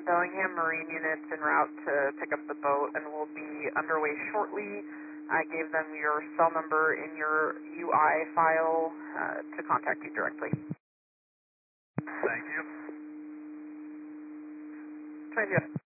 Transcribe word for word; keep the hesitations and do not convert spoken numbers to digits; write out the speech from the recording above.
Bellingham Marine units en route to pick up the boat and will be underway shortly. I gave them your cell number in your U I file uh, to contact you directly. Thank you. Thank you.